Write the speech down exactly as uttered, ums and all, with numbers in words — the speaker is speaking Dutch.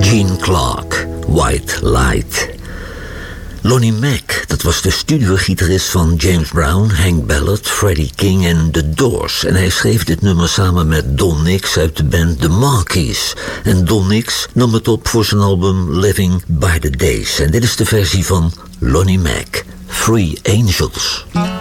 Gene Clark, White Light. Lonnie Mack, dat was de studiogitarist van James Brown, Hank Ballard, Freddie King en The Doors. En hij schreef dit nummer samen met Don Nix uit de band The Monkees. En Don Nix nam het op voor zijn album Living by the Days. En dit is de versie van Lonnie Mack, Free Angels.